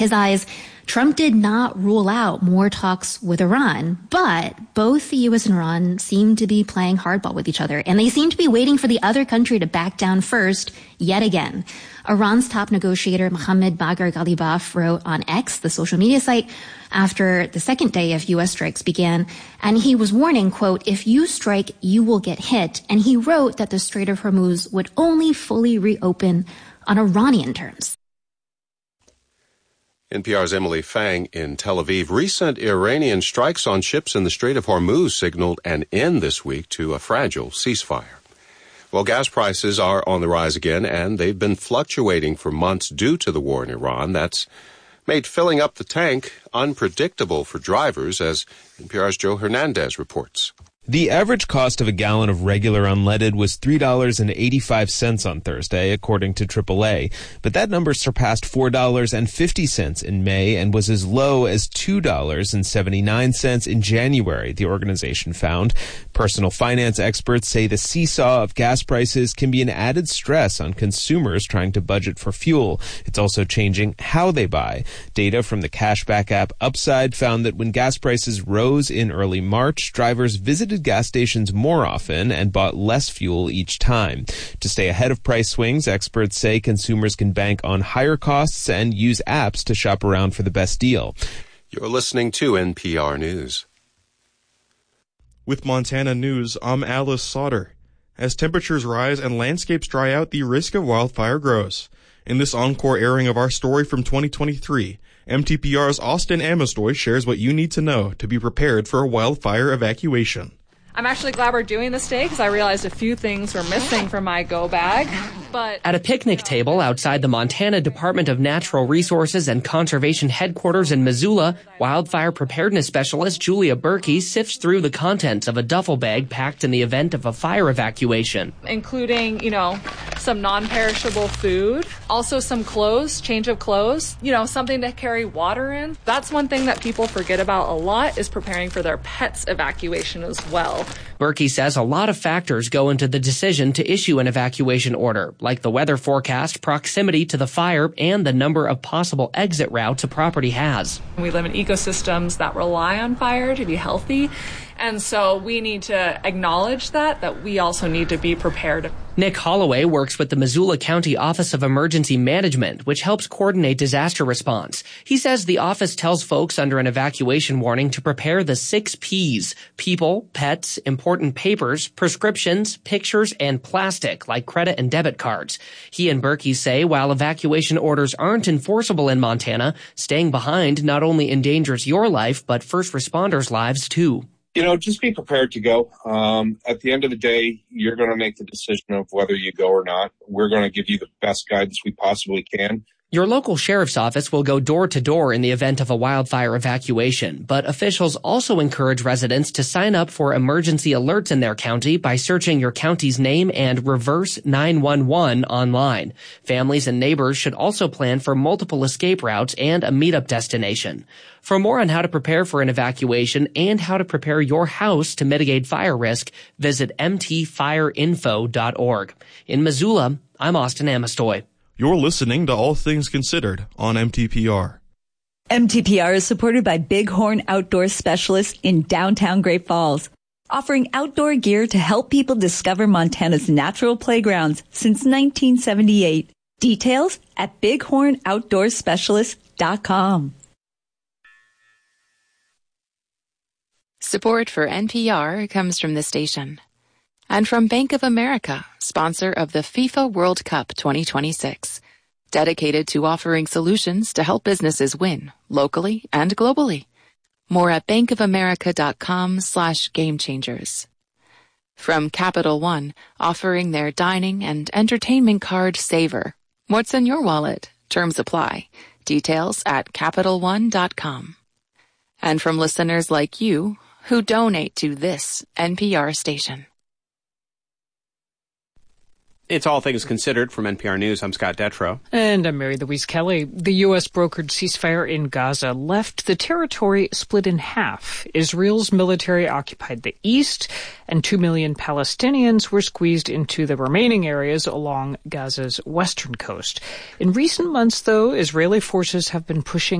his eyes, Trump did not rule out more talks with Iran, but both the U.S. and Iran seem to be playing hardball with each other, and they seem to be waiting for the other country to back down first yet again. Iran's top negotiator, Mohammad Bagher Ghalibaf, wrote on X, the social media site, after the second day of U.S. strikes began, and he was warning, quote, "If you strike, you will get hit." And he wrote that the Strait of Hormuz would only fully reopen on Iranian terms. NPR's Emily Fang in Tel Aviv. Recent Iranian strikes on ships in the Strait of Hormuz signaled an end this week to a fragile ceasefire. Well, gas prices are on the rise again, and they've been fluctuating for months due to the war in Iran. That's made filling up the tank unpredictable for drivers, as NPR's Joe Hernandez reports. The average cost of a gallon of regular unleaded was $3.85 on Thursday, according to AAA. But that number surpassed $4.50 in May and was as low as $2.79 in January, the organization found. Personal finance experts say the seesaw of gas prices can be an added stress on consumers trying to budget for fuel. It's also changing how they buy. Data from the cashback app Upside found that when gas prices rose in early March, drivers visited gas stations more often and bought less fuel each time. To stay ahead of price swings, experts say consumers can bank on higher costs and use apps to shop around for the best deal. You're listening to NPR News. With Montana News, I'm Alice Sauter. As temperatures rise and landscapes dry out, the risk of wildfire grows. In this encore airing of our story from 2023, MTPR's Austin Amestoy shares what you need to know to be prepared for a wildfire evacuation. I'm actually glad we're doing this today because I realized a few things were missing from my go bag. But at a picnic table outside the Montana Department of Natural Resources and Conservation headquarters in Missoula, wildfire preparedness specialist Julia Berkey sifts through the contents of a duffel bag packed in the event of a fire evacuation. Including, some non-perishable food, also some clothes, change of clothes, something to carry water in. That's one thing that people forget about a lot is preparing for their pets' evacuation as well. Berkey says a lot of factors go into the decision to issue an evacuation order, like the weather forecast, proximity to the fire, and the number of possible exit routes a property has. We live in ecosystems that rely on fire to be healthy, and so we need to acknowledge that we also need to be prepared. Nick Holloway works with the Missoula County Office of Emergency Management, which helps coordinate disaster response. He says the office tells folks under an evacuation warning to prepare the 6 Ps: people, pets, important papers, prescriptions, pictures, and plastic, like credit and debit cards. He and Berkey say while evacuation orders aren't enforceable in Montana, staying behind not only endangers your life, but first responders' lives too. Just be prepared to go. At the end of the day, you're going to make the decision of whether you go or not. We're going to give you the best guidance we possibly can. Your local sheriff's office will go door to door in the event of a wildfire evacuation, but officials also encourage residents to sign up for emergency alerts in their county by searching your county's name and reverse 911 online. Families and neighbors should also plan for multiple escape routes and a meetup destination. For more on how to prepare for an evacuation and how to prepare your house to mitigate fire risk, visit mtfireinfo.org. In Missoula, I'm Austin Amestoy. You're listening to All Things Considered on MTPR. MTPR is supported by Bighorn Outdoor Specialists in downtown Great Falls, offering outdoor gear to help people discover Montana's natural playgrounds since 1978. Details at bighornoutdoorspecialist.com. Support for NPR comes from the station and from Bank of America, sponsor of the FIFA World Cup 2026, dedicated to offering solutions to help businesses win locally and globally. More at bankofamerica.com/gamechangers. From Capital One, offering their dining and entertainment card Saver. What's in your wallet? Terms apply. Details at CapitalOne.com. And from listeners like you who donate to this NPR station. It's All Things Considered from NPR News. I'm Scott Detrow. And I'm Mary Louise Kelly. The U.S. brokered ceasefire in Gaza left the territory split in half. Israel's military occupied the east, and 2 million Palestinians were squeezed into the remaining areas along Gaza's western coast. In recent months, though, Israeli forces have been pushing